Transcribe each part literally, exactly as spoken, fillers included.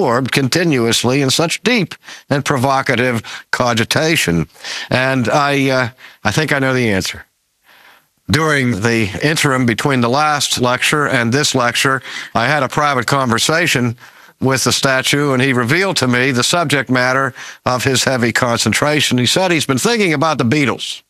absorbed continuously in such deep and provocative cogitation? And I, uh, I think I know the answer. During the interim between the last lecture and this lecture, I had a private conversation with the statue, and he revealed to me the subject matter of his heavy concentration. He said he's been thinking about the Beatles.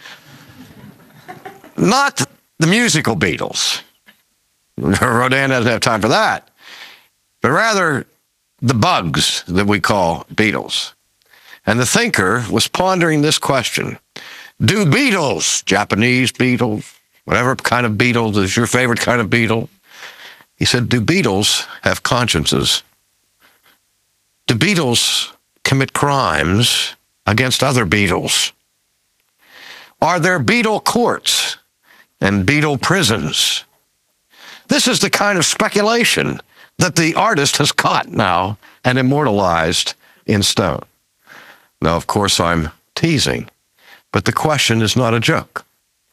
Not the musical Beatles. Rodin doesn't have time for that. But rather the bugs that we call beetles. And the thinker was pondering this question. Do beetles, Japanese beetles, whatever kind of beetle is your favorite kind of beetle, he said, do beetles have consciences? Do beetles commit crimes against other beetles? Are there beetle courts and beetle prisons? This is the kind of speculation that the artist has caught now and immortalized in stone. Now, of course, I'm teasing, but the question is not a joke.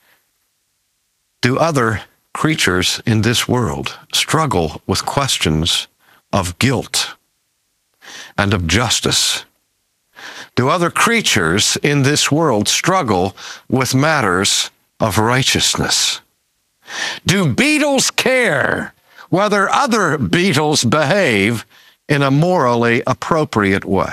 Do other creatures in this world struggle with questions of guilt and of justice? Do other creatures in this world struggle with matters of righteousness? Do beetles care whether other beetles behave in a morally appropriate way?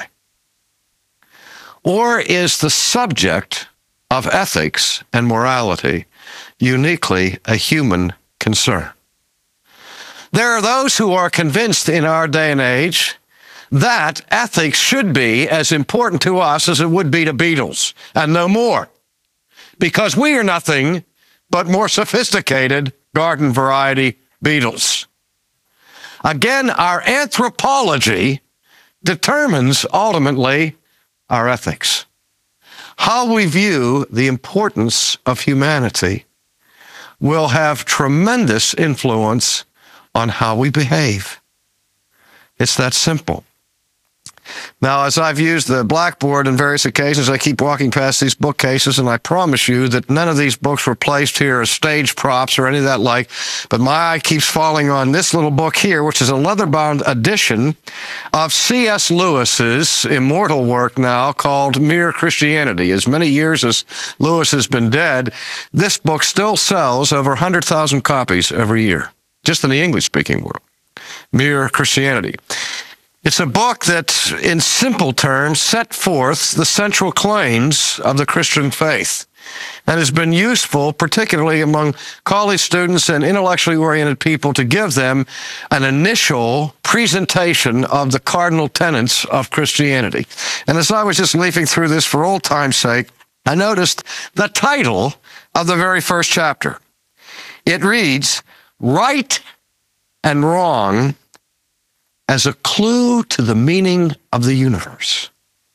Or is the subject of ethics and morality uniquely a human concern? There are those who are convinced in our day and age that ethics should be as important to us as it would be to beetles, and no more, because we are nothing but more sophisticated garden variety beetles. Again, our anthropology determines ultimately our ethics. How we view the importance of humanity will have tremendous influence on how we behave. It's that simple. Now, as I've used the blackboard on various occasions, I keep walking past these bookcases, and I promise you that none of these books were placed here as stage props or any of that like, but my eye keeps falling on this little book here, which is a leather-bound edition of C S Lewis's immortal work now called Mere Christianity. As many years as Lewis has been dead, this book still sells over one hundred thousand copies every year, just in the English-speaking world. Mere Christianity. It's a book that, in simple terms, set forth the central claims of the Christian faith and has been useful, particularly among college students and intellectually oriented people, to give them an initial presentation of the cardinal tenets of Christianity. And as I was just leafing through this for old time's sake, I noticed the title of the very first chapter. It reads, Right and Wrong as a clue to the meaning of the universe.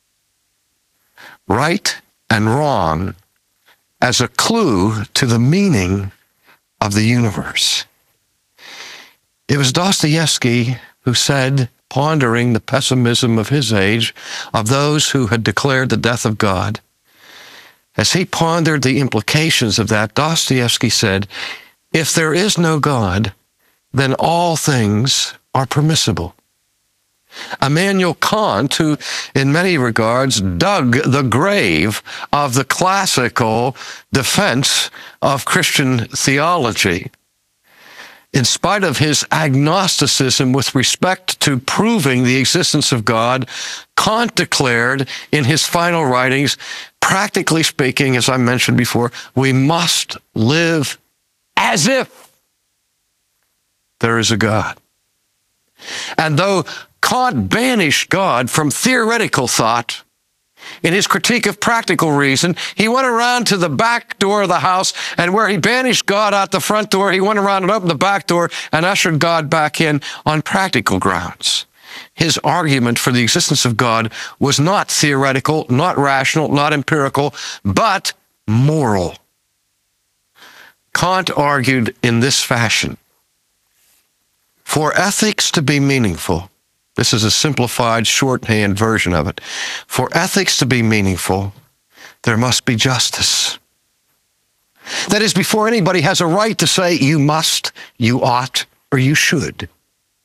Right and wrong as a clue to the meaning of the universe. It was Dostoevsky who said, pondering the pessimism of his age, of those who had declared the death of God, as he pondered the implications of that, Dostoevsky said, if there is no God, then all things are permissible. Immanuel Kant, who in many regards dug the grave of the classical defense of Christian theology, in spite of his agnosticism with respect to proving the existence of God, Kant declared in his final writings, practically speaking, as I mentioned before, we must live as if there is a God. And though Kant banished God from theoretical thought, in his critique of practical reason, he went around to the back door of the house, and where he banished God out the front door, he went around and opened the back door and ushered God back in on practical grounds. His argument for the existence of God was not theoretical, not rational, not empirical, but moral. Kant argued in this fashion, for ethics to be meaningful, this is a simplified shorthand version of it. For ethics to be meaningful, there must be justice. That is, before anybody has a right to say you must, you ought, or you should,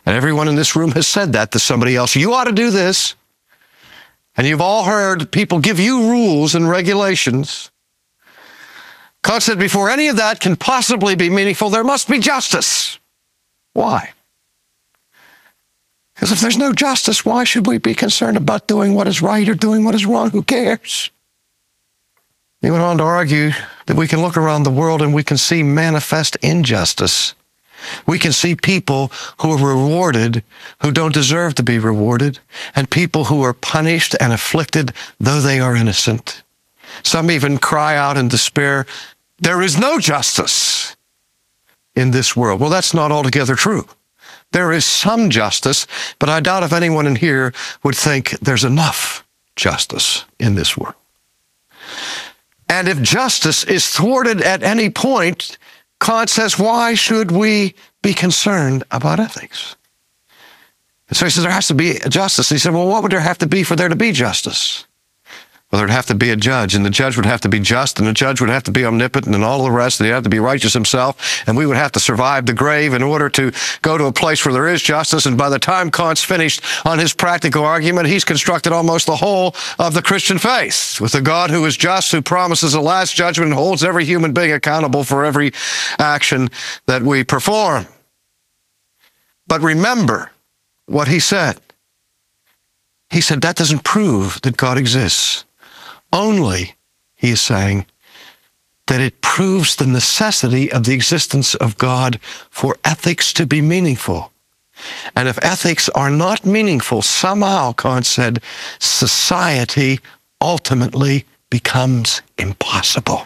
And everyone in this room has said that to somebody else. You ought to do this. And you've all heard people give you rules and regulations. God said, before any of that can possibly be meaningful, there must be justice. Why? Because if there's no justice, why should we be concerned about doing what is right or doing what is wrong? Who cares? He went on to argue that we can look around the world and we can see manifest injustice. We can see people who are rewarded who don't deserve to be rewarded, and people who are punished and afflicted though they are innocent. Some even cry out in despair, there is no justice in this world. Well, that's not altogether true. There is some justice, but I doubt if anyone in here would think there's enough justice in this world. And if justice is thwarted at any point, Kant says, why should we be concerned about ethics? And so he says, there has to be justice. He said, well, what would there have to be for there to be justice? Well, there'd have to be a judge, and the judge would have to be just, and the judge would have to be omnipotent, and all the rest, and he'd have to be righteous himself, and we would have to survive the grave in order to go to a place where there is justice. And by the time Kant's finished on his practical argument, he's constructed almost the whole of the Christian faith, with a God who is just, who promises a last judgment, and holds every human being accountable for every action that we perform. But remember what he said. He said that doesn't prove that God exists. Only, he is saying, that it proves the necessity of the existence of God for ethics to be meaningful. And if ethics are not meaningful, somehow, Kant said, society ultimately becomes impossible.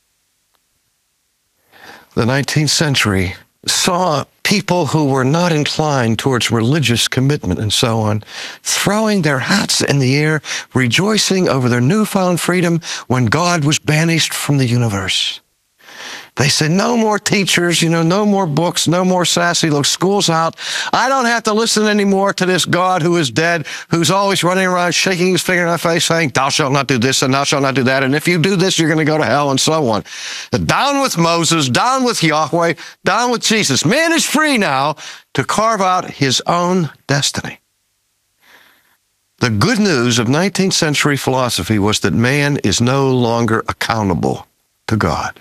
The nineteenth century saw people who were not inclined towards religious commitment and so on, throwing their hats in the air, rejoicing over their newfound freedom when God was banished from the universe. They said, no more teachers, you know, no more books, no more sassy looks, school's out. I don't have to listen anymore to this God who is dead, who's always running around shaking his finger in my face saying, thou shalt not do this and thou shalt not do that. And if you do this, you're going to go to hell and so on. Down with Moses, down with Yahweh, down with Jesus. Man is free now to carve out his own destiny. The good news of nineteenth century philosophy was that man is no longer accountable to God.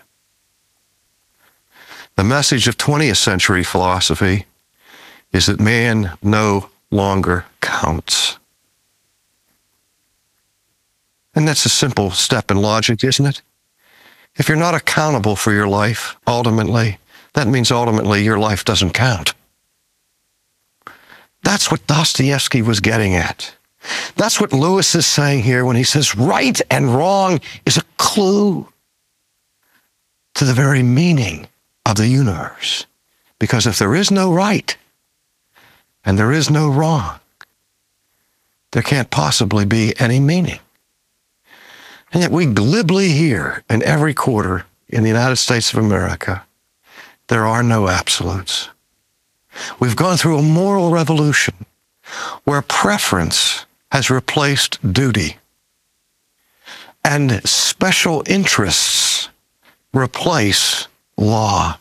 The message of twentieth century philosophy is that man no longer counts. And that's a simple step in logic, isn't it? If you're not accountable for your life, ultimately, that means ultimately your life doesn't count. That's what Dostoevsky was getting at. That's what Lewis is saying here when he says right and wrong is a clue to the very meaning of the universe. Because if there is no right and there is no wrong, there can't possibly be any meaning. And yet we glibly hear in every quarter in the United States of America, there are no absolutes. We've gone through a moral revolution where preference has replaced duty and special interests replace law.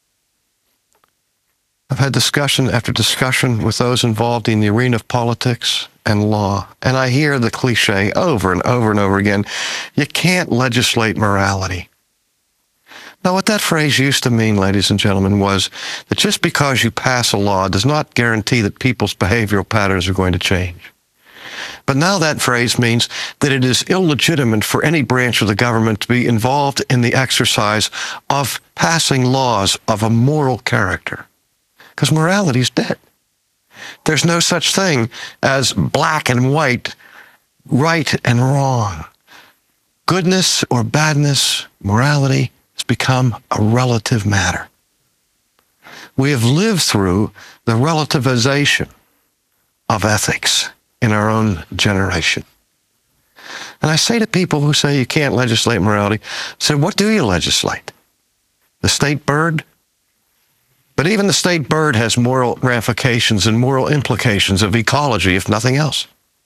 I've had discussion after discussion with those involved in the arena of politics and law, and I hear the cliche over and over and over again, you can't legislate morality. Now, what that phrase used to mean, ladies and gentlemen, was that just because you pass a law does not guarantee that people's behavioral patterns are going to change. But now that phrase means that it is illegitimate for any branch of the government to be involved in the exercise of passing laws of a moral character. Because morality is dead. There's no such thing as black and white, right and wrong. Goodness or badness, morality has become a relative matter. We have lived through the relativization of ethics in our own generation. And I say to people who say you can't legislate morality, I say, what do you legislate? The state bird? But even the state bird has moral ramifications and moral implications of ecology, if nothing else.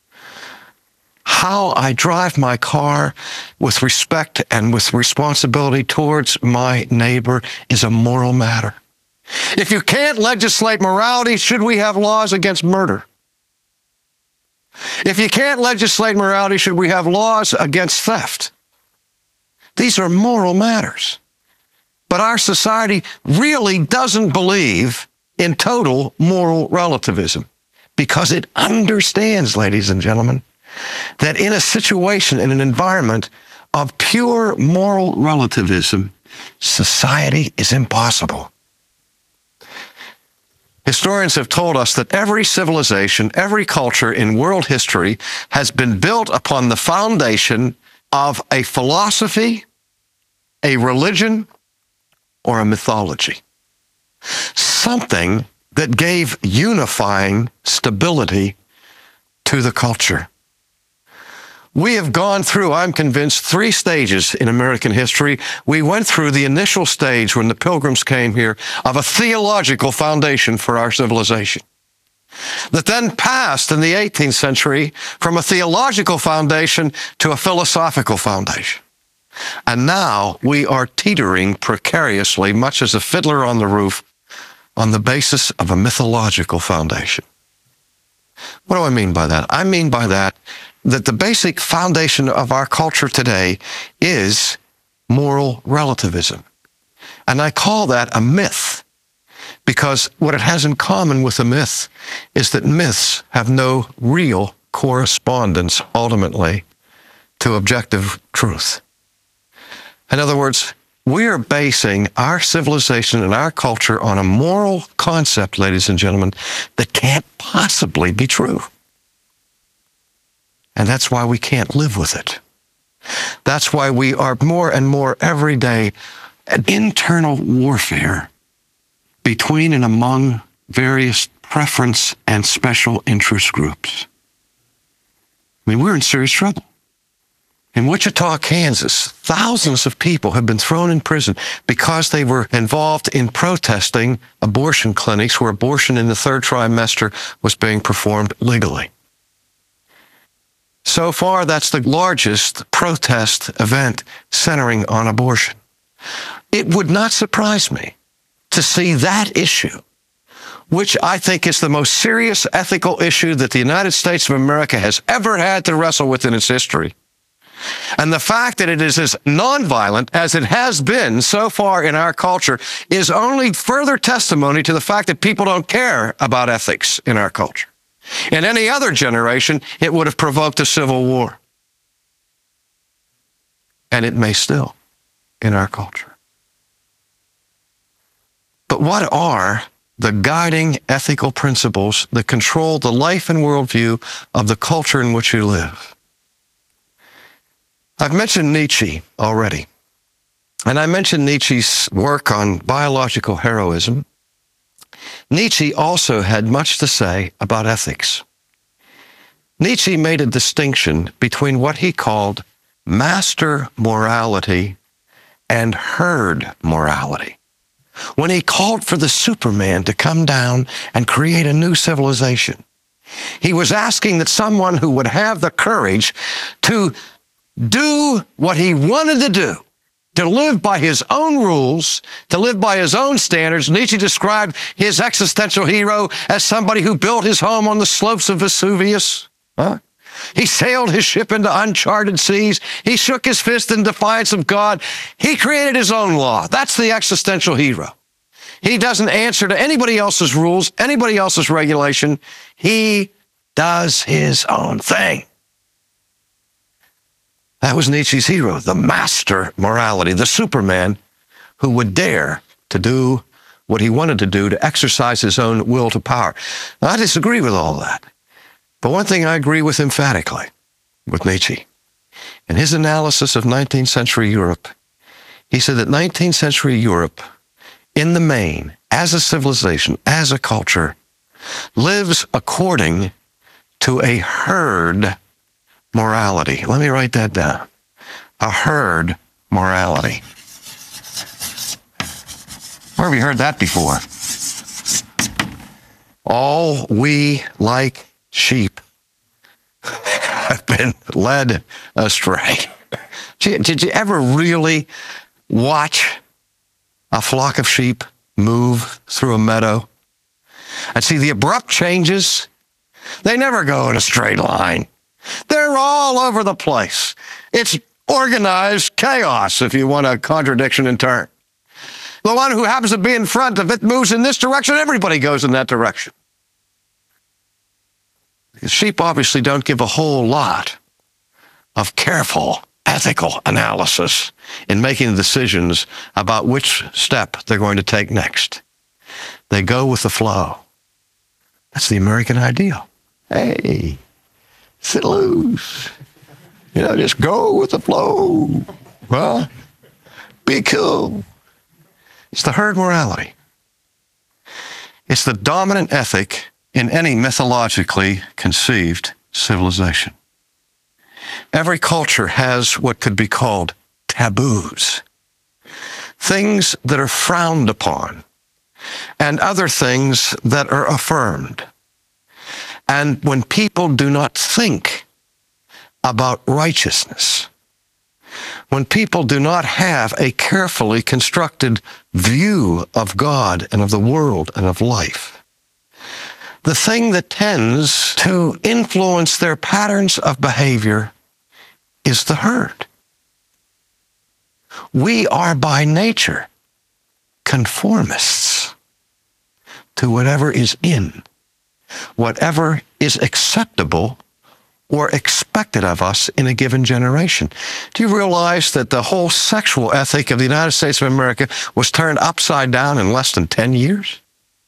How I drive my car with respect and with responsibility towards my neighbor is a moral matter. If you can't legislate morality, should we have laws against murder? If you can't legislate morality, should we have laws against theft? These are moral matters. But our society really doesn't believe in total moral relativism because it understands, ladies and gentlemen, that in a situation, in an environment of pure moral relativism, society is impossible. Historians have told us that every civilization, every culture in world history has been built upon the foundation of a philosophy, a religion, or a mythology. Something that gave unifying stability to the culture. We have gone through, I'm convinced, three stages in American history. We went through the initial stage when the Pilgrims came here of a theological foundation for our civilization that then passed in the eighteenth century from a theological foundation to a philosophical foundation. And now we are teetering precariously, much as a fiddler on the roof, on the basis of a mythological foundation. What do I mean by that? I mean by that that the basic foundation of our culture today is moral relativism. And I call that a myth because what it has in common with a myth is that myths have no real correspondence ultimately to objective truth. In other words, we are basing our civilization and our culture on a moral concept, ladies and gentlemen, that can't possibly be true. And that's why we can't live with it. That's why we are more and more every day at internal warfare between and among various preference and special interest groups. I mean, we're in serious trouble. In Wichita, Kansas, thousands of people have been thrown in prison because they were involved in protesting abortion clinics where abortion in the third trimester was being performed legally. So far, that's the largest protest event centering on abortion. It would not surprise me to see that issue, which I think is the most serious ethical issue that the United States of America has ever had to wrestle with in its history. And the fact that it is as nonviolent as it has been so far in our culture is only further testimony to the fact that people don't care about ethics in our culture. In any other generation, it would have provoked a civil war. And it may still in our culture. But what are the guiding ethical principles that control the life and worldview of the culture in which you live? I've mentioned Nietzsche already. And I mentioned Nietzsche's work on biological heroism. Nietzsche also had much to say about ethics. Nietzsche made a distinction between what he called master morality and herd morality. When he called for the Superman to come down and create a new civilization, he was asking that someone who would have the courage to do what he wanted to do, to live by his own rules, to live by his own standards. Nietzsche described his existential hero as somebody who built his home on the slopes of Vesuvius. Huh? He sailed his ship into uncharted seas. He shook his fist in defiance of God. He created his own law. That's the existential hero. He doesn't answer to anybody else's rules, anybody else's regulation. He does his own thing. That was Nietzsche's hero, the master morality, the Superman who would dare to do what he wanted to do, to exercise his own will to power. Now, I disagree with all that. But one thing I agree with emphatically with Nietzsche. In his analysis of nineteenth century Europe, he said that nineteenth century Europe, in the main, as a civilization, as a culture, lives according to a herd morality. Let me write that down. A herd morality. Where have you heard that before? All we, like sheep, have been led astray. Did you ever really watch a flock of sheep move through a meadow and see the abrupt changes. They never go in a straight line. They're all over the place. It's organized chaos, if you want a contradiction in turn. The one who happens to be in front, if it moves in this direction, everybody goes in that direction. The sheep obviously don't give a whole lot of careful ethical analysis in making decisions about which step they're going to take next. They go with the flow. That's the American ideal. Hey, sit loose. You know, just go with the flow. Well, be cool. It's the herd morality. It's the dominant ethic in any mythologically conceived civilization. Every culture has what could be called taboos, things that are frowned upon, and other things that are affirmed. And when people do not think about righteousness, when people do not have a carefully constructed view of God and of the world and of life, the thing that tends to influence their patterns of behavior is the herd. We are by nature conformists to whatever is in, whatever is acceptable or expected of us in a given generation. Do you realize that the whole sexual ethic of the United States of America was turned upside down in less than ten years?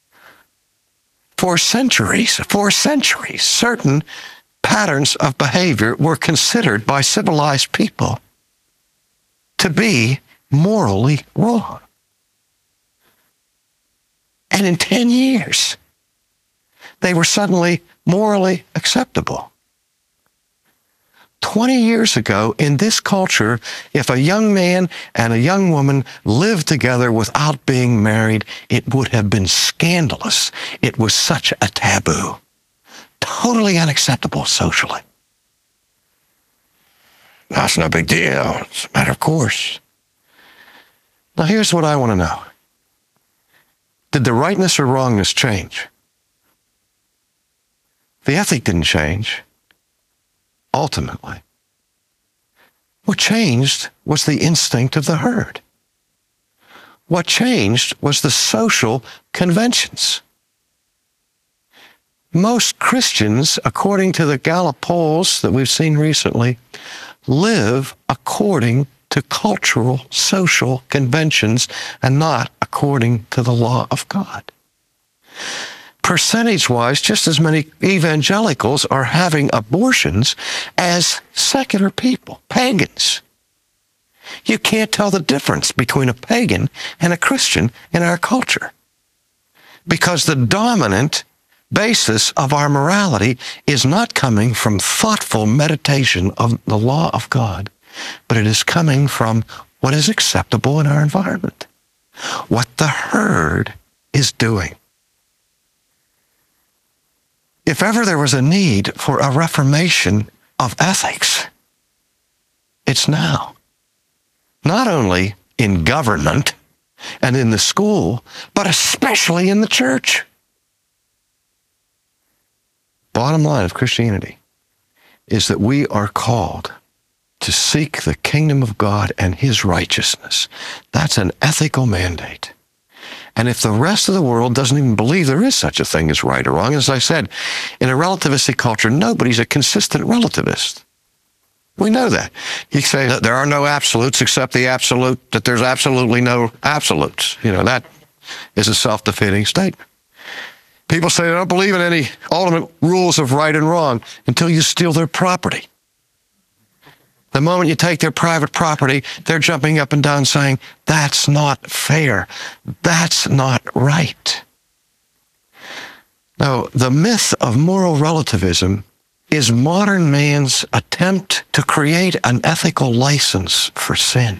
For centuries, for centuries, certain patterns of behavior were considered by civilized people to be morally wrong. And in ten years, they were suddenly morally acceptable. twenty years ago, in this culture, if a young man and a young woman lived together without being married, it would have been scandalous. It was such a taboo. Totally unacceptable socially. That's no big deal. It's a matter of course. Now, here's what I want to know. Did the rightness or wrongness change? The ethic didn't change. Ultimately, what changed was the instinct of the herd. What changed was the social conventions. Most Christians, according to the Gallup polls that we've seen recently, live according to cultural, social conventions and not according to the law of God. Percentage-wise, just as many evangelicals are having abortions as secular people, pagans. You can't tell the difference between a pagan and a Christian in our culture because the dominant basis of our morality is not coming from thoughtful meditation of the law of God, but it is coming from what is acceptable in our environment, what the herd is doing. If ever there was a need for a reformation of ethics, it's now. Not only in government and in the school, but especially in the church. Bottom line of Christianity is that we are called to seek the kingdom of God and his righteousness. That's an ethical mandate. And if the rest of the world doesn't even believe there is such a thing as right or wrong, as I said, in a relativistic culture, nobody's a consistent relativist. We know that. You say that there are no absolutes except the absolute, that there's absolutely no absolutes. You know, that is a self-defeating statement. People say they don't believe in any ultimate rules of right and wrong until you steal their property. The moment you take their private property, they're jumping up and down saying, that's not fair. That's not right. Now, the myth of moral relativism is modern man's attempt to create an ethical license for sin,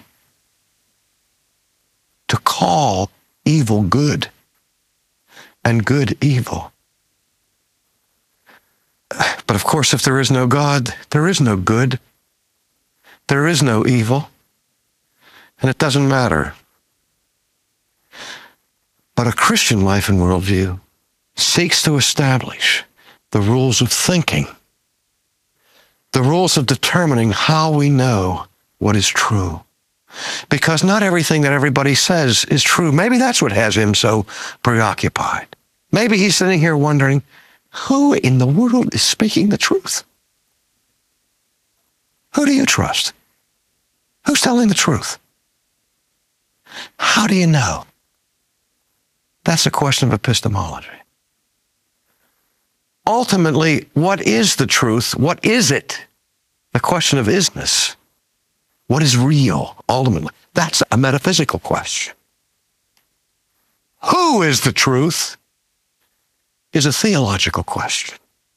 to call evil good and good evil. But of course, if there is no God, there is no good. There is no evil, and it doesn't matter. But a Christian life and worldview seeks to establish the rules of thinking, the rules of determining how we know what is true. Because not everything that everybody says is true. Maybe that's what has him so preoccupied. Maybe he's sitting here wondering, who in the world is speaking the truth? Who do you trust? Who's telling the truth? How do you know? That's a question of epistemology. Ultimately, what is the truth? What is it? The question of isness. What is real, ultimately? That's a metaphysical question. Who is the truth is a theological question.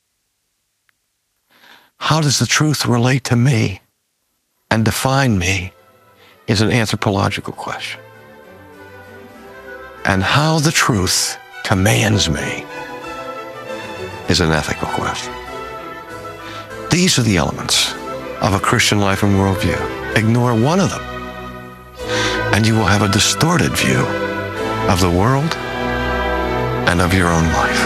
How does the truth relate to me and define me is an anthropological question. And how the truth commands me is an ethical question. These are the elements of a Christian life and worldview. Ignore one of them, and you will have a distorted view of the world and of your own life.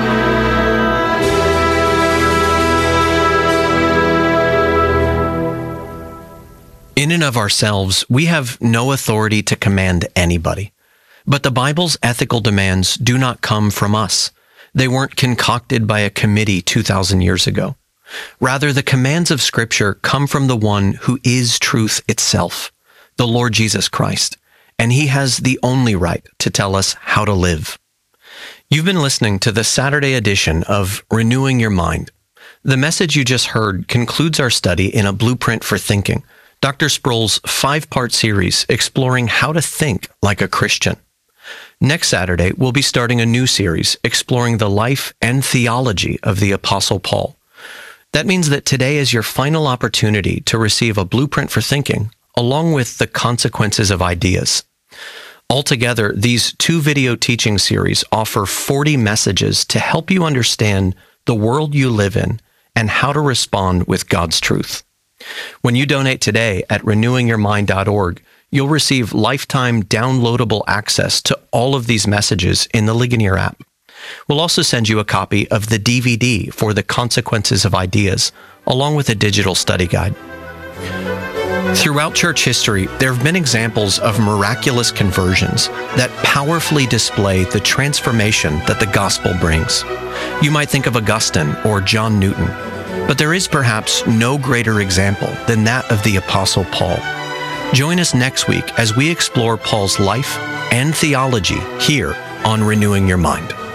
In and of ourselves, we have no authority to command anybody. But the Bible's ethical demands do not come from us. They weren't concocted by a committee two thousand years ago. Rather, the commands of Scripture come from the one who is truth itself, the Lord Jesus Christ, and he has the only right to tell us how to live. You've been listening to the Saturday edition of Renewing Your Mind. The message you just heard concludes our study in A Blueprint for Thinking, Doctor Sproul's five-part series exploring how to think like a Christian. Next Saturday, we'll be starting a new series exploring the life and theology of the Apostle Paul. That means that today is your final opportunity to receive a blueprint for thinking, along with the consequences of ideas. Altogether, these two video teaching series offer forty messages to help you understand the world you live in and how to respond with God's truth. When you donate today at renewing your mind dot org, you'll receive lifetime downloadable access to all of these messages in the Ligonier app. We'll also send you a copy of the D V D for the consequences of ideas, along with a digital study guide. Throughout church history, there have been examples of miraculous conversions that powerfully display the transformation that the gospel brings. You might think of Augustine or John Newton, but there is perhaps no greater example than that of the Apostle Paul. Join us next week as we explore Paul's life and theology here on Renewing Your Mind.